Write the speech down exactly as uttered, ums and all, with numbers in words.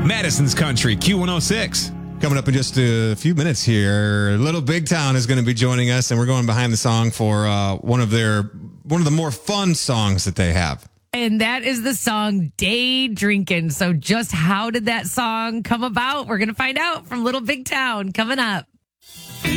Madison's Country, Q one oh six. Coming up in just a few minutes here, Little Big Town is going to be joining us, and we're going behind the song for uh, one of their one of the more fun songs that they have. And that is the song Day Drinkin'. So just how did that song come about? We're going to find out from Little Big Town coming up.